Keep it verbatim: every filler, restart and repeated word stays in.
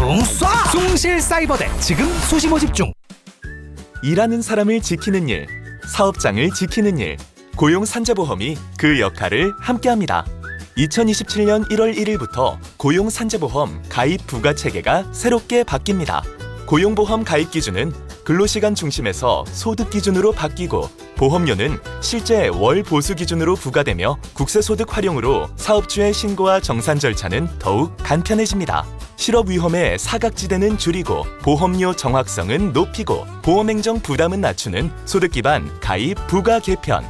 숭 쏴! 숭실사이버대 지금 수시 모집 중. 일하는 사람을 지키는 일, 사업장을 지키는 일, 고용산재보험이 그 역할을 함께합니다. 이천이십칠 년 일월 일일부터 고용산재보험 가입 부과체계가 새롭게 바뀝니다. 고용보험 가입 기준은 근로시간 중심에서 소득 기준으로 바뀌고 보험료는 실제 월 보수 기준으로 부과되며 국세소득 활용으로 사업주의 신고와 정산 절차는 더욱 간편해집니다. 실업 위험의 사각지대는 줄이고 보험료 정확성은 높이고 보험행정 부담은 낮추는 소득 기반 가입 부과 개편.